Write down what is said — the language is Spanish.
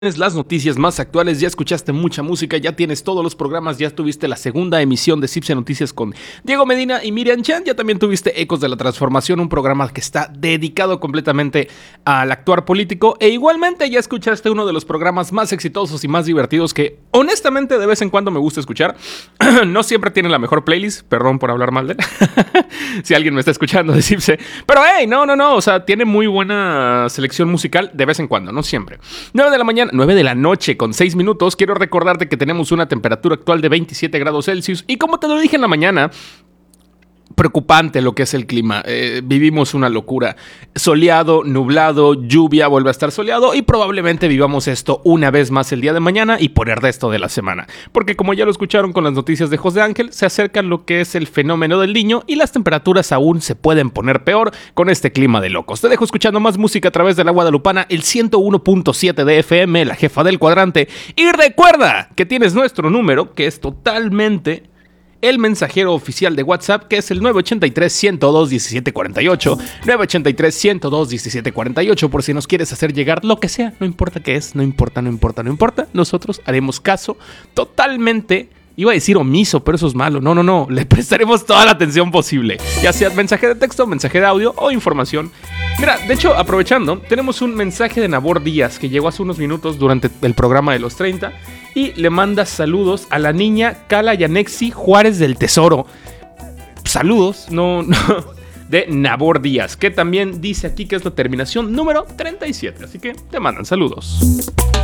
Tienes las noticias más actuales, ya escuchaste mucha música, ya tienes todos los programas, ya tuviste la segunda emisión de Cipse Noticias con Diego Medina y Miriam Chan, ya también tuviste Ecos de la Transformación, un programa que está dedicado completamente al actuar político, e igualmente ya escuchaste uno de los programas más exitosos y más divertidos que honestamente de vez en cuando me gusta escuchar. No siempre tiene la mejor playlist, perdón por hablar mal de él, si alguien me está escuchando de Cipse, pero hey, no, o sea, tiene muy buena selección musical de vez en cuando, no siempre. 9 de la noche con 6 minutos. Quiero recordarte que tenemos una temperatura actual de 27 grados Celsius y como te lo dije en la mañana, preocupante lo que es el clima. Vivimos una locura. Soleado, nublado, lluvia, vuelve a estar soleado y probablemente vivamos esto una vez más el día de mañana y por el resto de la semana. Porque como ya lo escucharon con las noticias de José Ángel, se acerca lo que es el fenómeno del Niño y las temperaturas aún se pueden poner peor con este clima de locos. Te dejo escuchando más música a través de la Guadalupana, el 101.7 de FM, la jefa del cuadrante. Y recuerda que tienes nuestro número, que es totalmente el mensajero oficial de WhatsApp, que es el 983-102-1748, 983-102-1748, por si nos quieres hacer llegar lo que sea, no importa qué es, no importa, nosotros haremos caso totalmente, iba a decir omiso, pero eso es malo, no, le prestaremos toda la atención posible, ya sea mensaje de texto, mensaje de audio o información. Mira, de hecho, aprovechando, tenemos un mensaje de Nabor Díaz que llegó hace unos minutos durante el programa de los 30 y le manda saludos a la niña Cala Yanexi Juárez del Tesoro. Saludos, de Nabor Díaz, que también dice aquí que es la terminación número 37, así que te mandan saludos.